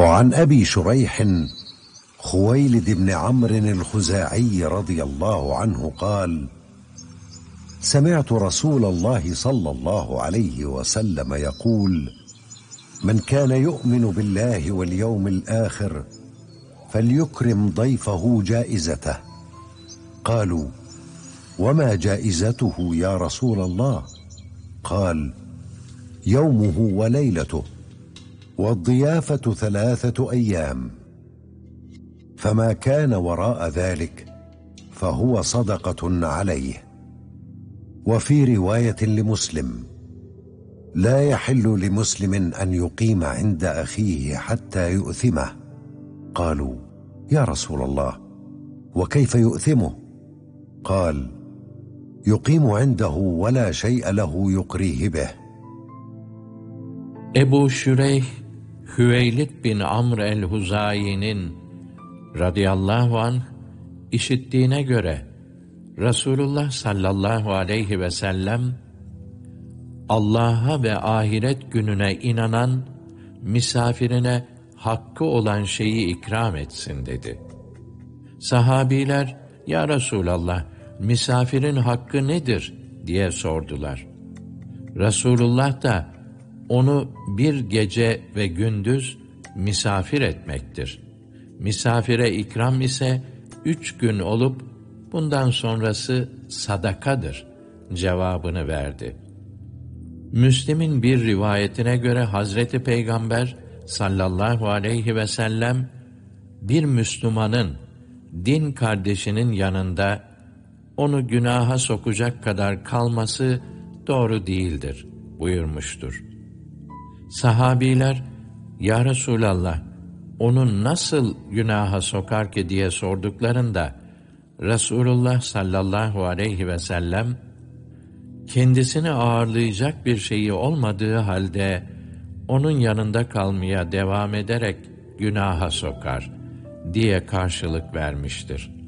وعن أبي شريح خويلد بن عمرو الخزاعي رضي الله عنه قال: سمعت رسول الله صلى الله عليه وسلم يقول: من كان يؤمن بالله واليوم الآخر فليكرم ضيفه جائزته. قالوا: وما جائزته يا رسول الله؟ قال: يومه وليلته، والضيافة 3 أيام، فما كان وراء ذلك فهو صدقة عليه. وفي رواية لمسلم: لا يحل لمسلم أن يقيم عند أخيه حتى يؤثمه. قالوا: يا رسول الله، وكيف يؤثمه؟ قال: يقيم عنده ولا شيء له يقريه به. Ebu Şüreyh, Hüveylid bin Amr el-Huzayi'nin radıyallahu anh işittiğine göre Resulullah sallallahu aleyhi ve sellem, Allah'a ve ahiret gününe inanan misafirine hakkı olan şeyi ikram etsin dedi. Sahabiler, ya Resulallah, misafirin hakkı nedir diye sordular. Resulullah da, onu bir gece ve gündüz misafir etmektir. Misafire ikram ise 3 gün olup bundan sonrası sadakadır cevabını verdi. Müslim'in bir rivayetine göre Hazreti Peygamber sallallahu aleyhi ve sellem bir Müslümanın din kardeşinin yanında onu günaha sokacak kadar kalması doğru değildir buyurmuştur. Sahabiler, ya Resulallah, onu nasıl günaha sokar ki diye sorduklarında Resulullah sallallahu aleyhi ve sellem, kendisini ağırlayacak bir şeyi olmadığı halde onun yanında kalmaya devam ederek günaha sokar diye karşılık vermiştir.